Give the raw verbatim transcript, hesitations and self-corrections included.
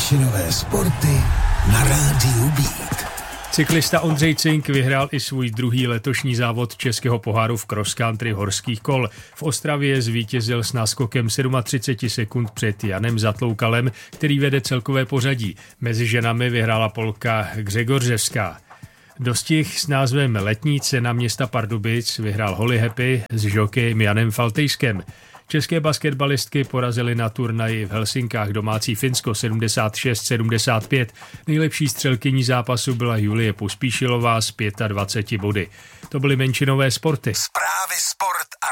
Menšinové sporty na rádiu Beat. Cyklista Ondřej Cink vyhrál i svůj druhý letošní závod českého poháru v cross country horských kol. V Ostravě zvítězil s náskokem třicet sedm sekund před Janem Zatloukalem, který vede celkové pořadí. Mezi ženami vyhrála Polka Gřegořevská. Dostih s názvem Letní cena města Pardubic vyhrál Holly Happy s žokejem Janem Faltejskem. České basketbalistky porazily na turnaji v Helsinkách domácí Finsko sedmdesát šest sedmdesát pět. Nejlepší střelkyní zápasu byla Julie Pospíšilová s dvaceti pěti body. To byly menšinové sporty. Zprávy sport